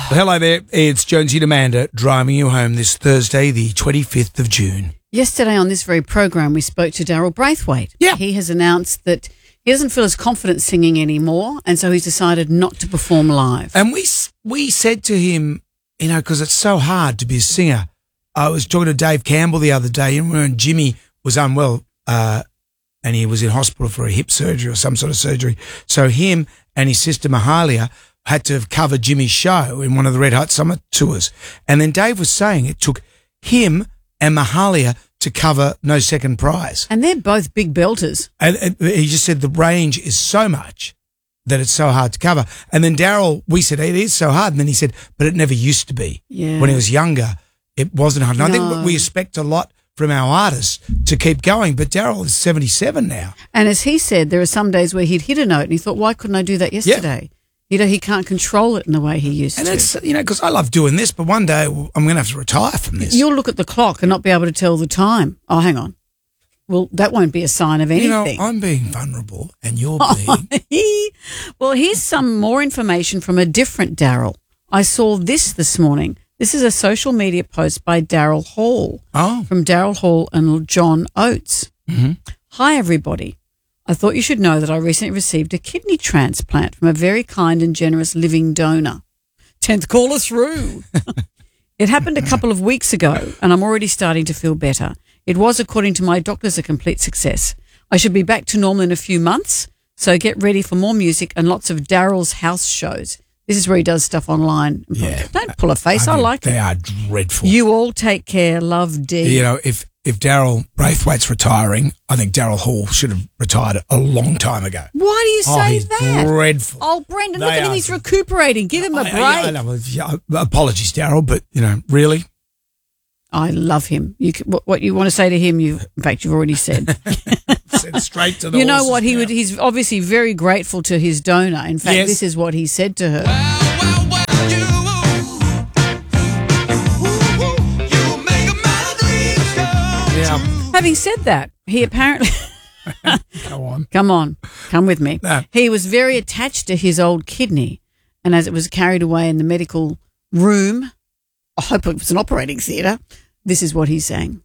Hello there, it's Jonesy and Amanda driving you home this Thursday, the 25th of June. Yesterday on this very program, we spoke to Daryl Braithwaite. Yeah. He has announced that he doesn't feel as confident singing anymore, and so he's decided not to perform live. And we said to him, you know, because it's so hard to be a singer. I was talking to Dave Campbell the other day, and when Jimmy was unwell, and he was in hospital for a hip surgery or some sort of surgery. So him and his sister Mahalia had to have covered Jimmy's show in one of the Red Hot Summer tours. And then Dave was saying it took him and Mahalia to cover No Second Prize. And they're both big belters. And he just said the range is so much that it's so hard to cover. And then Daryl, we said, it is so hard. And then he said, but it never used to be. Yeah. When he was younger, it wasn't hard. And I think we expect a lot from our artists to keep going, but Daryl is 77 now. And as he said, there are some days where he'd hit a note and he thought, why couldn't I do that yesterday? You know, he can't control it in the way he used to. And it's, you know, because I love doing this, but one day I'm going to have to retire from this. You'll look at the clock and not be able to tell the time. Oh, hang on. Well, that won't be a sign of anything. You know, I'm being vulnerable and you're being... Well, here's some more information from a different Daryl. I saw this morning. This is a social media post by Daryl Hall from Daryl Hall and John Oates. Mm-hmm. Hi, everybody. I thought you should know that I recently received a kidney transplant from a very kind and generous living donor. 10th caller through. It happened a couple of weeks ago, and I'm already starting to feel better. It was, according to my doctors, a complete success. I should be back to normal in a few months, so get ready for more music and lots of Daryl's house shows. This is where he does stuff online. Yeah. Don't pull a face. I like they it. are dreadful. You all take care. Love, D. You know, if Daryl Braithwaite's retiring, I think Daryl Hall should have retired a long time ago. Why do you say he's that? Dreadful. Oh, Brendan, look at him. He's recuperating. Give him a break. I know. Apologies, Daryl, but, you know, really? I love him. What you want to say to him, in fact, you've already said. Said straight to the You know what? now. He's obviously very grateful to his donor. In fact, Yes. This is what he said to her. Yeah. Having said that, he apparently... Go on. Come with me. No. He was very attached to his old kidney, and as it was carried away in the medical room, I hope it was an operating theatre, this is what he's saying.